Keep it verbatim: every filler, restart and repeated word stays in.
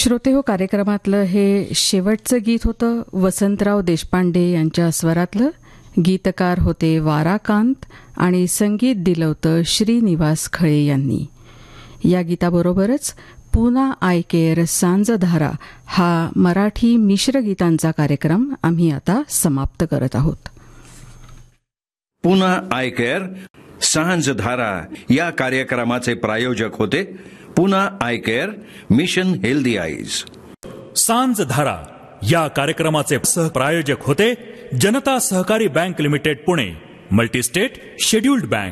श्रोते हो, कार्यक्रमातलं हे शेवटचं गीत होतं. वसंतराव देशपांडे यांच्या स्वरातलं. गीतकार होते वाराकांत आणि संगीत दिलं होतं श्रीनिवास खळे यांनी. या गीताबरोबरच पुना आय केअर सांजधारा हा मराठी मिश्र गीतांचा कार्यक्रम आम्ही आता समाप्त करत आहोत. पुना आय केअर सांजधारा या कार्यक्रमाचे प्रायोजक होते Poona I care, mission healthy eyes. सांजधारा या कार्यक्रमाचे सहप्रायोजक होते जनता सहकारी bank limited Pune, multi-state scheduled bank.